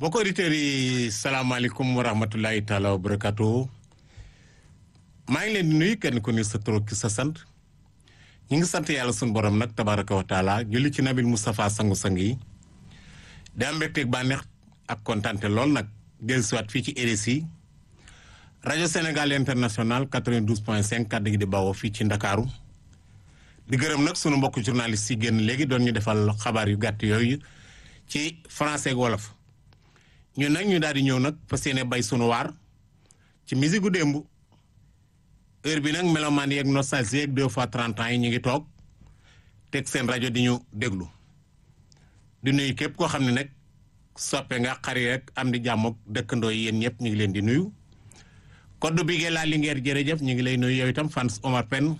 mbokk auditeurs yi salaamaaleykum wa rahmatulahi taala wa barakatuh maa ngi leen di nuyu kenn ku ne sa tur ki sa sant ñu ngi sant yàlla sunu borom nag tabaraka wa taala julli ci nabil Moustapha sangu-sang yi di am mbégteeg bànneex ak kontante lool nag dellusiwaat fii ci RSI rajo Sénégal international 92.5 kàddu gi di bawoo fii ci Ndakaaru di gërëm nag sunu mbokk journaliste yi génn léegi doon ñu defal xabaar yu gàtt yooyu ci français ak wolof ñun nag ñu daal di ñëw nag fas yéene bay sunu waar ci musique gu démb heure bi nag mélomane yeeg nostalgie yeeg 2 fois 30 ans yi ñu ngi toog teg seen rajo di ñu déglu di nuyu képp koo xam ne nag soppe nga xari rek am di jàmm ak dëkkandoo yi yéen ñëpp ñu ngi leen di nuyu koddu bi laa Linguère jërëjëf ñu ngi lay nuyu yow itam fans Omar Pène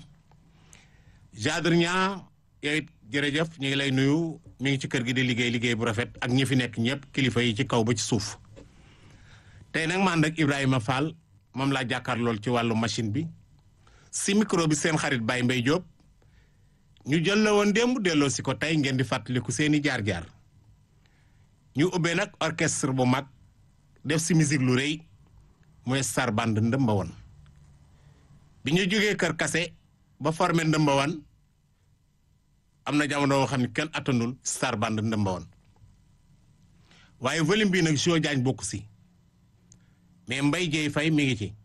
Jadre Niang yow it jërëjëf ñu ngi lay nuyu mi ngi ci kër gi di liggéey bu rafet ak ñi fi nekk ñëpp kilifa yi ci kaw ba ci suuf tey nag ma ànd ak Ibrahima Fall moom laa jàkkaar lool ci wàllu machine bi si micro bi seen xarit Baye Mbaye Diop ñu jël la woon démb delloo si ko tey ngeen di fàttaliku seeni jaar-jaar ñu ubbee nag orchestre bu mag def si musique lu rëy mooy Star Band Ndëmba Wan bi ñu jógee Kër Kase ba formé Ndëmba Wan am na jamono boo xam ne kenn attanul Star Band Ndëmba Wan waaye volume bii nag Jo Diagne bokku si mais Mbaye Dieye Faye mi ngi ci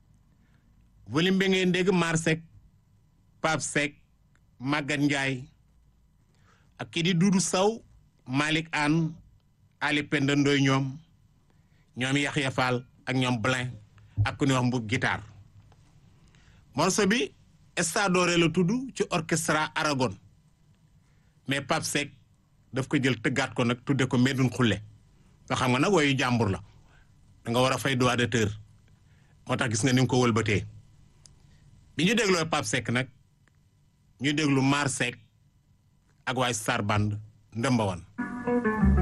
volume bi ngeen dégg Mar Seck Pape Seck Maguette Ndiaye ak kii di Doudou Sow Malick Anne Ali Penda Ndoy ñoom Yaxya Fall ak ñoom Blin ak ku ñuy wax Mbub guitare morceau bi Estadoré la tudd ci orchestra Aragon mais Pape Seck daf ko jël tëggaat ko nag tudde ko Medoune Xulle nga xam nga nag woyu jàmbur la da nga war a fay droit d'auteur moo tax gis nga ni nga ko wëlbatee bi ñu dégloo Pape Seck nag ñu déglu Mar Seck ak waay Star Band Ndëmba Wan